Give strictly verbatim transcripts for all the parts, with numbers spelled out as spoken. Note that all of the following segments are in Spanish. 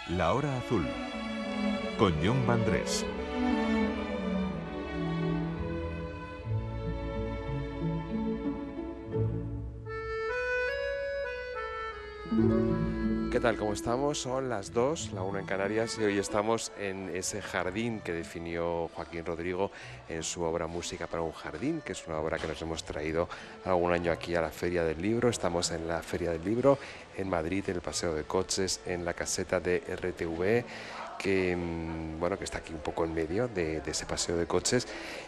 La Hora Azul, con Jon Vandrés. ¿Qué tal? ¿Cómo estamos? Son las dos, la una en Canarias, y hoy estamos en ese jardín que definió Joaquín Rodrigo en su obra Música para un jardín, que es una obra que nos hemos traído algún año aquí a la Feria del Libro. Estamos en la Feria del Libro en Madrid, en el Paseo de Coches, en la caseta de R T V, que, bueno, que está aquí un poco en medio de, de ese paseo de coches,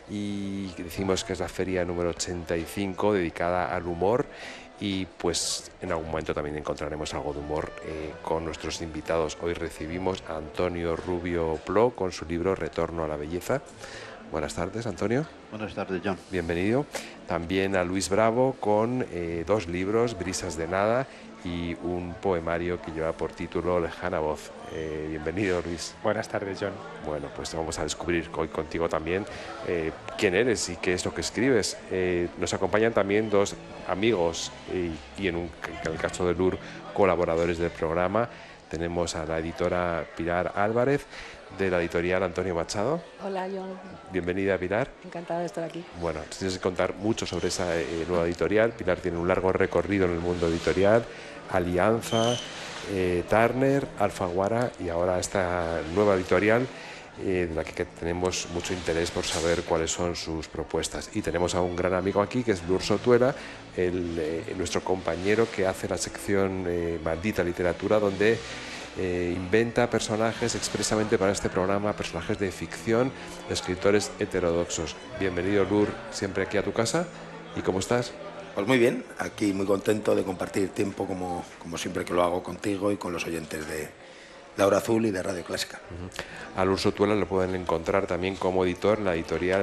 y decimos que es la feria número ochenta y cinco dedicada al humor. Y pues en algún momento también encontraremos algo de humor eh, con nuestros invitados. Hoy recibimos a Antonio Rubio Plo con su libro Retorno a la Belleza. Buenas tardes, Antonio. Buenas tardes, Jon. Bienvenido. También a Luis Bravo con eh, dos libros, Brisas de Nada y un poemario que lleva por título Lejana Voz. Eh, bienvenido, Luis. Buenas tardes, Jon. Bueno, pues vamos a descubrir hoy contigo también eh, quién eres y qué es lo que escribes. Eh, nos acompañan también dos amigos eh, y en, un, en el caso de Lur, colaboradores del programa. Tenemos a la editora Pilar Álvarez, de la editorial Antonio Machado. Hola, Jon. Bienvenida, Pilar. Encantada de estar aquí. Bueno, tienes que contar mucho sobre esa eh, nueva editorial. Pilar tiene un largo recorrido en el mundo editorial, Alianza, eh, Turner, Alfaguara y ahora esta nueva editorial eh, de la que, que tenemos mucho interés por saber cuáles son sus propuestas. Y tenemos a un gran amigo aquí que es Lur Sotuela, el, eh, nuestro compañero que hace la sección eh, Maldita Literatura, donde Eh, inventa personajes expresamente para este programa, personajes de ficción, de escritores heterodoxos. Bienvenido, Lur, siempre aquí a tu casa. ¿Y cómo estás? Pues muy bien, aquí muy contento de compartir tiempo como, como siempre que lo hago contigo y con los oyentes de La Hora Azul y de Radio Clásica. Uh-huh. A Lur Sotuela lo pueden encontrar también como editor en la editorial